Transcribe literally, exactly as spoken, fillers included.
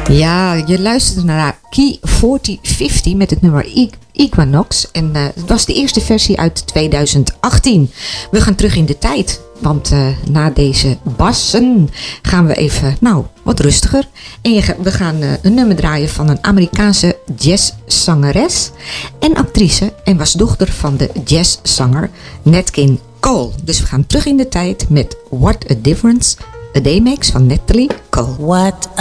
Ja, je luisterde naar Key veertig vijftig met het nummer E- Equinox. En uh, het was de eerste versie uit twintig achttien. We gaan terug in de tijd. Want uh, na deze bassen gaan we even, nou, wat rustiger. En je, we gaan uh, een nummer draaien van een Amerikaanse jazzzangeres en actrice. En was dochter van de jazzzanger Nat King Cole. Dus we gaan terug in de tijd met What a Difference a Day Makes van Natalie Cole. What